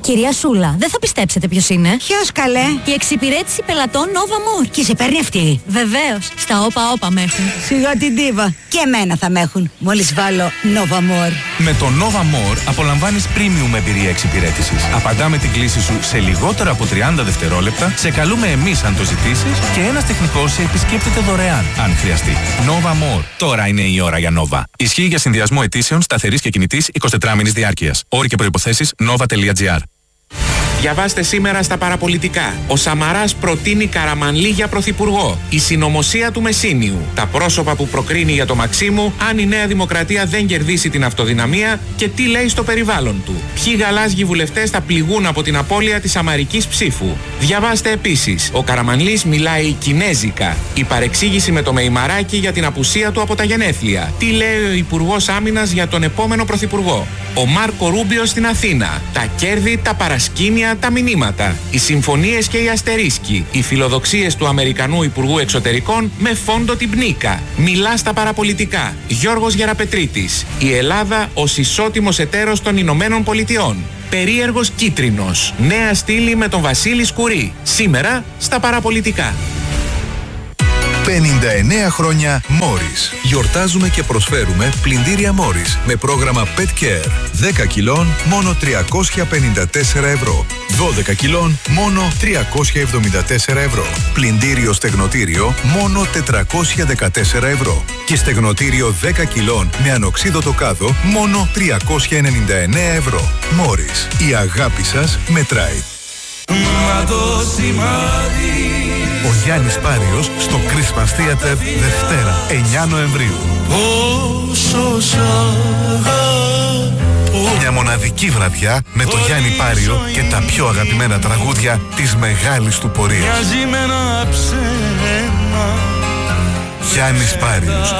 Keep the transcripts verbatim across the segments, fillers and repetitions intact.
Κυρία Σούλα, δεν θα πιστέψετε ποιος είναι. Ποιος καλέ? Η εξυπηρέτηση πελατών Nova More. Και σε παίρνει αυτή? Βεβαίως, στα όπα όπα με έχουν. Σιγά την τύβα. Και εμένα θα με έχουν, μόλις βάλω Nova More. Με το Nova More απολαμβάνεις premium εμπειρία εξυπηρέτησης. Απαντάμε την κλήση σου σε λιγότερα από τριάντα δευτερόλεπτα, σε καλούμε εμείς αν το ζητήσεις και ένας τεχνικός σε επισκέπτεται δωρεάν αν χρειαστεί. Nova More. Τώρα είναι η ώρα για Nova. Ισχύει για συνδυασμό αιτήσεων σταθερής και κινητής εικοσιτετράμινης διάρκειας. Όροι και προϋποθέσεις nova τελεία gr. Διαβάστε σήμερα στα παραπολιτικά. Ο Σαμαράς προτείνει Καραμανλή για πρωθυπουργό. Η συνωμοσία του Μεσίνιου. Τα πρόσωπα που προκρίνει για το Μαξίμου αν η Νέα Δημοκρατία δεν κερδίσει την αυτοδυναμία και τι λέει στο περιβάλλον του. Ποιοι γαλάζιοι βουλευτές θα πληγούν από την απώλεια της αμαρικής ψήφου. Διαβάστε επίσης. Ο Καραμανλής μιλάει κινέζικα. Η παρεξήγηση με το Μεϊμαράκι για την απουσία του από τα γενέθλια. Τι λέει ο Υπουργός Άμυνας για τον επόμενο πρωθυπουργό. Ο Μάρκο Ρούμπιο στην Αθήνα. Τα κέρδη, τα παρασκήνια, τα μηνύματα, οι συμφωνίες και οι αστερίσκοι, οι φιλοδοξίες του Αμερικανού Υπουργού Εξωτερικών με φόντο την πνίκα. Μιλά στα παραπολιτικά. Γιώργος Γεραπετρίτης. Η Ελλάδα ως ισότιμος εταίρος των Ηνωμένων Πολιτειών. Περίεργος κίτρινος. Νέα στήλη με τον Βασίλη Σκουρί. Σήμερα στα παραπολιτικά. πενήντα εννέα χρόνια Morris. Γιορτάζουμε και προσφέρουμε πλυντήρια Morris με πρόγραμμα Pet Care. δέκα κιλών μόνο τριακόσια πενήντα τέσσερα ευρώ. δώδεκα κιλών μόνο τριακόσια εβδομήντα τέσσερα ευρώ. Πλυντήριο στεγνοτήριο μόνο τετρακόσια δεκατέσσερα ευρώ. Και στεγνοτήριο δέκα κιλών με ανοξίδωτο κάδο μόνο τριακόσια ενενήντα εννέα ευρώ. Morris. Η αγάπη σας μετράει. Μα το σημάδι. Ο Γιάννης Πάριος στο Christmas Theater Δευτέρα εννέα Νοεμβρίου. Πόσο σ' αγαπώ. Μια μοναδική βραδιά με τον Γιάννη Πάριο και τα πιο αγαπημένα τραγούδια της μεγάλης του πορείας. Μοιάζει με ένα ψέμα. Γιάννης Πάριος.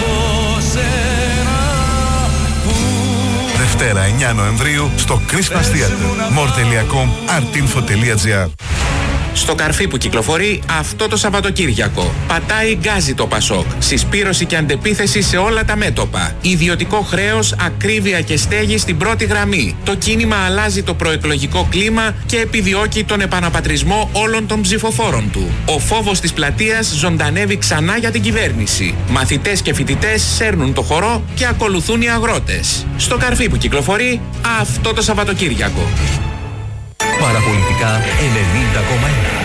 Δευτέρα εννέα Νοεμβρίου στο Christmas Theater. more τελεία com, artinfo τελεία gr. Στο καρφί που κυκλοφορεί αυτό το Σαββατοκύριακο. Πατάει γκάζι το Πασόκ. Συσπήρωση και αντεπίθεση σε όλα τα μέτωπα. Ιδιωτικό χρέος, ακρίβεια και στέγη στην πρώτη γραμμή. Το κίνημα αλλάζει το προεκλογικό κλίμα και επιδιώκει τον επαναπατρισμό όλων των ψηφοφόρων του. Ο φόβος της πλατείας ζωντανεύει ξανά για την κυβέρνηση. Μαθητές και φοιτητές σέρνουν το χορό και ακολουθούν οι αγρότες. Στο καρφί που κυκλοφορεί αυτό το Σαββατοκύριακο. Παραπολιτικά ενενήντα κόμμα ένα.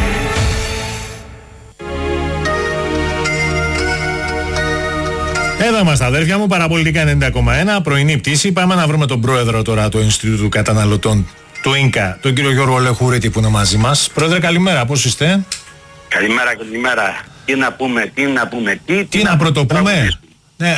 Εδώ είμαστε αδέρφια μου, Παραπολιτικά ενενήντα κόμμα ένα, πρωινή πτήση. Πάμε να βρούμε τον πρόεδρο τώρα του Ινστιτούτου Καταναλωτών του ΙΝΚΑ, τον κύριο Γιώργο Λεχουρίτη που είναι μαζί μας. Πρόεδρε, καλημέρα, πώς είστε? Καλημέρα, καλημέρα. Τι να πούμε, τι να πούμε, τι, τι, τι να, να πρωτοπούμε. Ναι,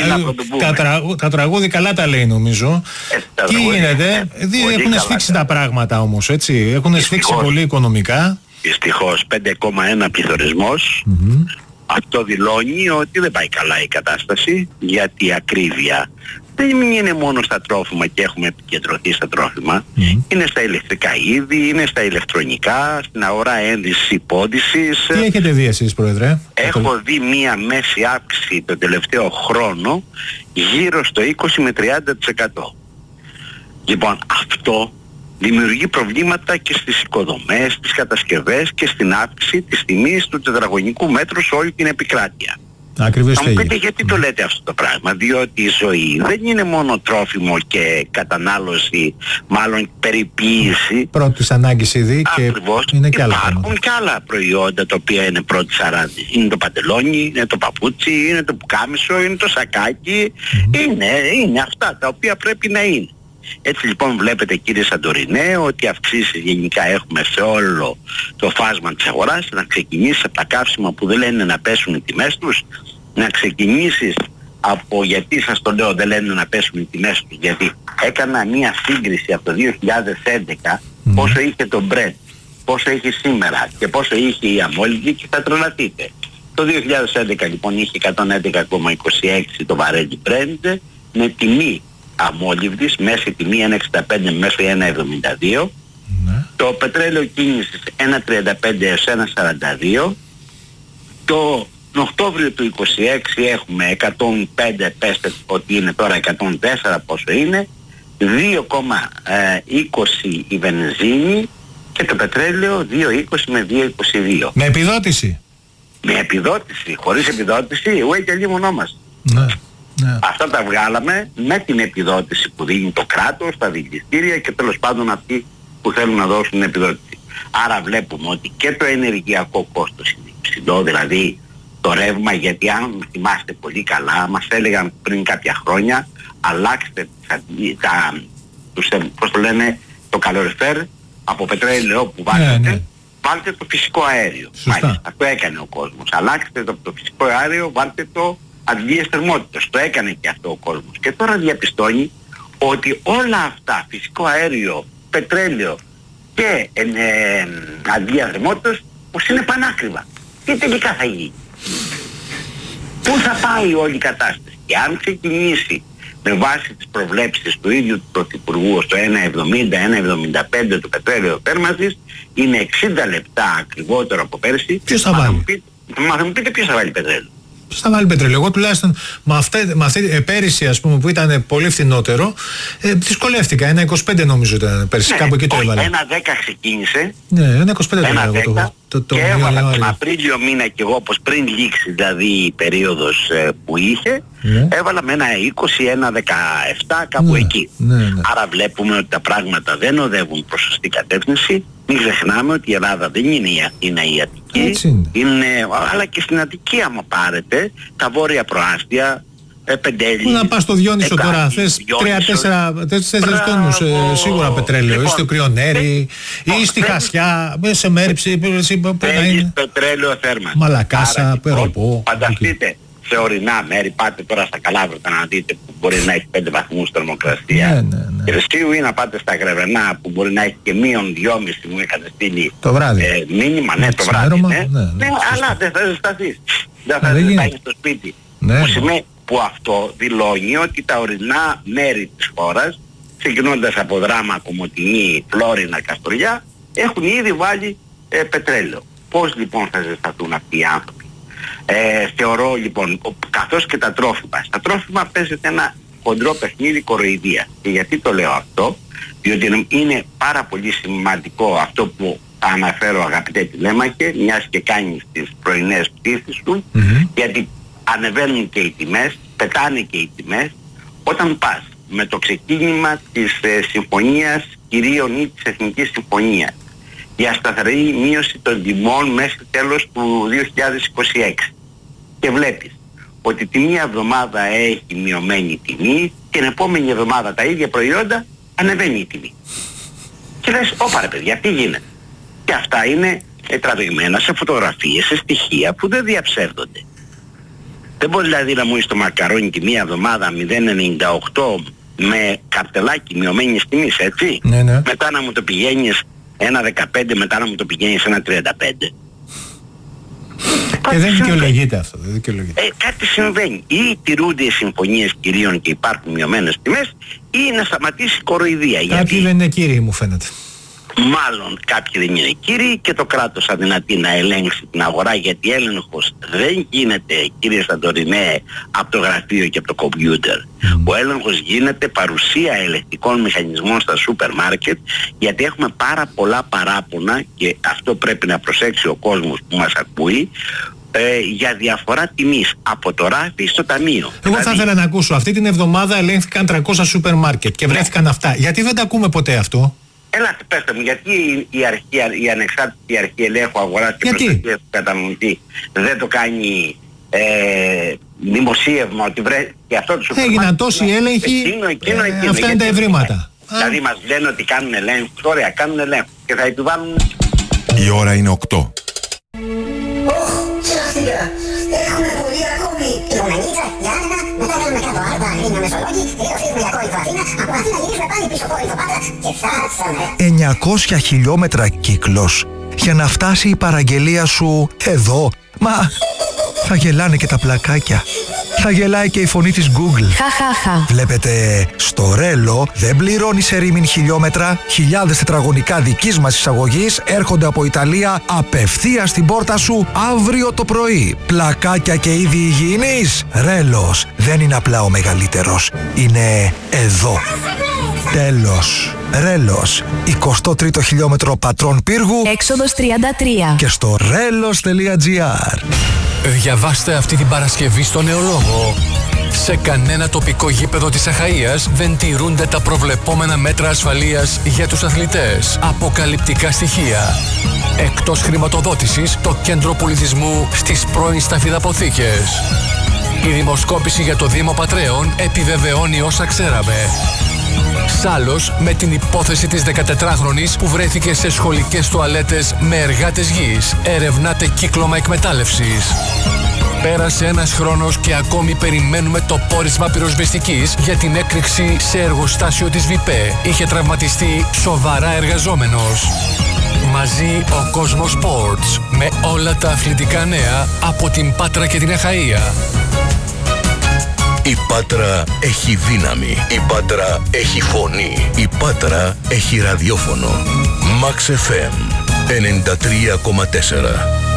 τα τραγούδι καλά τα λέει νομίζω. Ε, τι γίνεται, έχουν σφίξει τα πράγματα όμως, έτσι, έχουν σφίξει πολύ οικονομικά. Δυστυχώς, πέντε κόμμα ένα πληθωρισμός. Mm-hmm. Αυτό δηλώνει ότι δεν πάει καλά η κατάσταση, γιατί η ακρίβεια δεν είναι μόνο στα τρόφιμα και έχουμε επικεντρωθεί στα τρόφιμα. Mm. Είναι στα ηλεκτρικά είδη, είναι στα ηλεκτρονικά, στην αγορά ένδυσης υπόδυσης. Τι έχετε δει εσείς, Πρόεδρε? Έχω δει μία μέση αύξηση τον τελευταίο χρόνο γύρω στο είκοσι με τριάντα τοις εκατό. Λοιπόν, αυτό δημιουργεί προβλήματα και στις οικοδομές, στις κατασκευές και στην αύξηση της τιμής του τετραγωνικού μέτρου σε όλη την επικράτεια. Ακριβώς. Θα μου πείτε γιατί το λέτε αυτό το πράγμα? Διότι η ζωή δεν είναι μόνο τρόφιμο και κατανάλωση, μάλλον περιποίηση. Πρώτης ανάγκης ήδη και ακριβώς, είναι και άλλα. Υπάρχουν και άλλα προϊόντα τα οποία είναι πρώτης ανάγκης. Είναι το παντελόνι, είναι το παπούτσι, είναι το πουκάμισο, είναι το σακάκι. Mm-hmm. Είναι, είναι αυτά τα οποία πρέπει να είναι. Έτσι λοιπόν βλέπετε, κύριε Σαντορινέ, ότι αυξήσεις γενικά έχουμε σε όλο το φάσμα της αγοράς. Να ξεκινήσεις από τα καύσιμα που δεν λένε να πέσουν οι τιμές τους, να ξεκινήσεις από, γιατί σας το λέω δεν λένε να πέσουν οι τιμές τους, γιατί έκανα μία σύγκριση από το δύο χιλιάδες έντεκα mm. πόσο είχε το Brent, πόσο είχε σήμερα και πόσο είχε η αμόλυντη και θα τρελαθείτε. Το δύο χιλιάδες έντεκα λοιπόν είχε εκατόν έντεκα κόμμα είκοσι έξι το βαρέλι Brent με τιμή αμόλυβδης, μέση τιμή ένα εξήντα πέντε μέχρι ένα εβδομήντα δύο. Ναι. Το πετρέλαιο κίνησης ένα τριάντα πέντε έως ένα σαράντα δύο. Το Οκτώβριο του είκοσι έξι έχουμε εκατόν πέντε, πέστε ότι είναι τώρα εκατόν τέσσερα πόσο είναι. δύο κόμμα είκοσι η βενζίνη και το πετρέλαιο δύο κόμμα είκοσι με δύο κόμμα είκοσι δύο. Με επιδότηση. Με επιδότηση, χωρίς επιδότηση, ουέ και λίμωνό μας. Ναι, ναι. Αυτά τα βγάλαμε με την επιδότηση που δίνει το κράτος, τα διοικητήρια και τέλος πάντων αυτοί που θέλουν να δώσουν επιδότηση. Άρα βλέπουμε ότι και το ενεργειακό κόστος είναι υψηλό, δηλαδή το ρεύμα, γιατί αν θυμάστε πολύ καλά, μας έλεγαν πριν κάποια χρόνια, αλλάξτε τα, τα, τους, πώς το λένε, το καλοριφέρ από πετρέλαιο που βάζετε, ναι, ναι. βάλτε το φυσικό αέριο. Μάλιστα, αυτό έκανε ο κόσμος. Αλλάξτε το, το φυσικό αέριο, βάλτε το αντλίες θερμότητας. Το έκανε και αυτό ο κόσμος. Και τώρα διαπιστώνει ότι όλα αυτά, φυσικό αέριο, πετρέλαιο και ε, ε, αντλία θερμότητας, πως είναι πανάκριβα. Τι τελικά θα γίνει? Πού θα πάει όλη η κατάσταση? Και αν ξεκινήσει με βάση τις προβλέψεις του ίδιου του Πρωθυπουργού στο ένα εβδομήντα με ένα εβδομήντα πέντε το πετρέλαιο θέρμανσης, είναι εξήντα λεπτά ακριβότερο από πέρσι. Ποιος θα βάλει? Μα θα μου πείτε ποιος θα βάλει πετρέλαιο. Ποιος θα βάλει πετρέλαιο? Εγώ τουλάχιστον με αυτή, με αυτή ε, πέρυσι, ας πούμε, που ήταν πολύ φθηνότερο, ε, δυσκολεύτηκα. ένα είκοσι πέντε νομίζω ήταν πέρυσι, ναι, κάπου εκεί το έβαλα. ένα δέκα ξεκίνησε. Ναι, ένα είκοσι πέντε το έβαλα. Το, το, το, και έβαλα τον Απρίλιο μήνα και εγώ, όπως πριν λήξει δηλαδή η περίοδος ε, που είχε, ναι, έβαλα με ένα είκοσι, ένα δεκαεπτά κάπου, ναι, εκεί. Ναι, ναι. Άρα βλέπουμε ότι τα πράγματα δεν οδεύουν προς σωστή κατεύθυνση. Μην ξεχνάμε ότι η Ελλάδα δεν είναι η Αθήνα ή η Αττική, είναι. είναι, αλλά και στην Αττική άμα πάρετε τα βόρεια προάστια, ε, Πεντέλη. Πού να πας στο Διόνυσο τώρα, θες τρία τέσσερα τόνους ε, σίγουρα πετρέλαιο, λοιπόν, ή στο Κρυονέρι, ή στη Χασιά, σε μέρη που να είναι. Πετρέλαιο θέρμανση. Μαλακάσα, Περοπό. Φανταστείτε, σε ορεινά μέρη, πάτε τώρα στα Καλάβρητα να δείτε που μπορεί να έχει πέντε βαθμούς θερμοκρασία. Ναι, ναι, ναι. Και εσείς ή να πάτε στα Γρεβενά που μπορεί να έχει και μείον δυόμισι, μου είχατε στείλει το βράδυ. Ε, μήνυμα, ναι, το βράδυ. Ναι, ναι, ναι, ναι, αλλά δεν θα ζεσταθείς. Δεν θα ζεσταθείς στο σπίτι. Ναι, που, σημαίνει, που αυτό δηλώνει ότι τα ορεινά μέρη της χώρας, ξεκινώντας από Δράμα, Κομοτηνή, Φλόρινα, Καστοριά, έχουν ήδη βάλει ε, πετρέλαιο. Πώς λοιπόν θα ζεσταθούν αυτοί οι άνθρωποι? Ε, θεωρώ λοιπόν, καθώς και τα τρόφιμα, στα τρόφιμα παίζεται ένα χοντρό παιχνίδι κοροϊδίας. Και γιατί το λέω αυτό? Διότι είναι πάρα πολύ σημαντικό αυτό που θα αναφέρω, αγαπητέ τηλέμαχε, μιας και κάνεις τις πρωινές πτήσεις σου, mm-hmm. γιατί ανεβαίνουν και οι τιμές, πετάνε και οι τιμές, όταν πας με το ξεκίνημα της ε, συμφωνίας κυρίων ή της Εθνικής Συμφωνίας για σταθερή μείωση των τιμών μέχρι τέλος του δύο χιλιάδες είκοσι έξι και βλέπεις ότι τη μία εβδομάδα έχει μειωμένη τιμή και την επόμενη εβδομάδα τα ίδια προϊόντα ανεβαίνει η τιμή. Και λες, όπα ρε παιδιά, τι γίνεται? Και αυτά είναι ε, τραβηγμένα σε φωτογραφίες, σε στοιχεία που δεν διαψεύδονται. Δεν μπορεί δηλαδή να μου είσαι το μακαρόνι τη μία εβδομάδα μηδέν κόμμα ενενήντα οκτώ με καρτελάκι μειωμένης τιμής, έτσι. Ναι, ναι. Μετά να μου το πηγαίνεις ένα δεκαπέντε, μετά να μου το πηγαίνεις ένα τριάντα πέντε. Και δεν δικαιολογείται αυτό, δεν δικαιολογείται. Ε, κάτι συμβαίνει. Ή τηρούνται οι συμφωνίες κυρίων και υπάρχουν μειωμένες τιμές, ή να σταματήσει η κοροϊδία. Κάποιοι γιατί... δεν είναι κύριοι, μου φαίνεται. Μάλλον κάποιοι δεν είναι κύριοι και το κράτος αδυνατεί να ελέγξει την αγορά, γιατί έλεγχος δεν γίνεται, κύριε Σαντορινέ, από το γραφείο και από το κομπιούτερ. Mm. Ο έλεγχος γίνεται παρουσία ελεκτικών μηχανισμών στα σούπερ μάρκετ, γιατί έχουμε πάρα πολλά παράπονα και αυτό πρέπει να προσέξει ο κόσμος που μας ακούει, ε, για διαφορά τιμής από το ράφι στο ταμείο. Εγώ δηλαδή... θα ήθελα να ακούσω, αυτή την εβδομάδα ελέγχθηκαν τριακόσια σούπερ μάρκετ και βρέθηκαν ναι. αυτά. Γιατί δεν τα ακούμε ποτέ αυτό? Ελάτε πέστε μου, γιατί η, αρχή, η ανεξάρτητη αρχή ελέγχου αγοράς και προστασίας του καταναλωτή δεν το κάνει ε, δημοσίευμα ότι βρε... και αυτό το σούπερ έγιναν τόσοι έλεγχοι, εκείνο, εκείνο, εκείνο, αυτά είναι τα ευρήματα. Δηλαδή μας λένε ότι κάνουν ελέγχους, ωραία, κάνουν ελέγχους και θα επιβάλλουν... Η ώρα είναι οκτώ. Έχουμε πολύ ακόμη. Λογανίτσα, Γιάννενα, μετά κάνουμε κάτω Άρτα, Αγρίνια, Μεσολόγγι, τελείως φύγουμε για Κόρινθο Αθήνα, από Αθήνα γυρίσουμε πάλι πίσω Κόρινθο Πάτρα και φτάσαμε. εννιακόσια χιλιόμετρα κύκλος για να φτάσει η παραγγελία σου εδώ. Μα θα γελάνε και τα πλακάκια. Θα γελάει και η φωνή της Google. Χαχαχα. Βλέπετε, στο Ρέλο δεν πληρώνει σε ρήμην χιλιόμετρα. Χιλιάδες τετραγωνικά δικής μας εισαγωγής έρχονται από Ιταλία απευθείας στην πόρτα σου αύριο το πρωί. Πλακάκια και είδη υγιεινής. Ρέλος δεν είναι απλά ο μεγαλύτερος. Είναι εδώ. Τέλος. Ρέλος. εικοστό τρίτο χιλιόμετρο Πατρών Πύργου. Έξοδος τριάντα τρία. Και στο ρέλος τελεία τζι άρ. Διαβάστε αυτή την Παρασκευή στο Νεολόγο. Σε κανένα τοπικό γήπεδο της Αχαΐας δεν τηρούνται τα προβλεπόμενα μέτρα ασφαλείας για τους αθλητές. Αποκαλυπτικά στοιχεία. Εκτός χρηματοδότησης, το κέντρο πολιτισμού στις πρώην σταφυδαποθήκες. Η δημοσκόπηση για το Δήμο Πατρέων επιβεβαιώνει όσα ξέραμε. Σάλος με την υπόθεση της δεκατετράχρονης που βρέθηκε σε σχολικές τουαλέτες με εργάτες γης. Ερευνάται κύκλωμα εκμετάλλευσης. Πέρασε ένας χρόνος και ακόμη περιμένουμε το πόρισμα πυροσβεστικής για την έκρηξη σε εργοστάσιο της ΒΙΠΕ. Είχε τραυματιστεί σοβαρά εργαζόμενος. Μαζί ο Κόσμος Sports με όλα τα αθλητικά νέα από την Πάτρα και την Αχαΐα. Η Πάτρα έχει δύναμη. Η Πάτρα έχει φωνή. Η Πάτρα έχει ραδιόφωνο. Max εφ εμ ενενήντα τρία κόμμα τέσσερα.